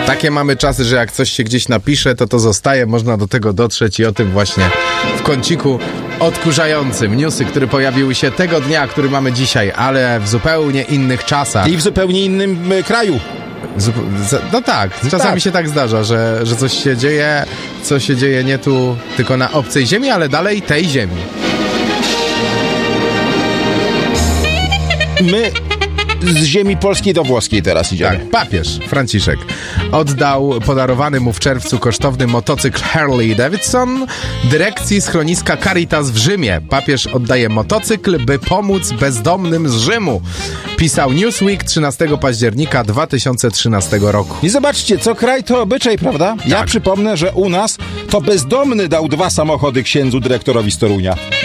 Takie mamy czasy, że jak coś się gdzieś napisze, to zostaje, można do tego dotrzeć i o tym właśnie w kąciku odkurzającym. Newsy, które pojawiły się tego dnia, który mamy dzisiaj, ale w zupełnie innych czasach. I w zupełnie innym kraju. No tak, czasami się tak zdarza, że coś się dzieje nie tu, tylko na obcej ziemi, ale dalej tej ziemi. My z ziemi polskiej do włoskiej teraz idziemy. Tak, papież Franciszek oddał podarowany mu w czerwcu kosztowny motocykl Harley Davidson dyrekcji schroniska Caritas w Rzymie. Papież oddaje motocykl, by pomóc bezdomnym z Rzymu. Pisał Newsweek 13 października 2013 roku. I zobaczcie, co kraj to obyczaj, prawda? Ja przypomnę, że u nas to bezdomny dał 2 samochody księdzu dyrektorowi z Torunia.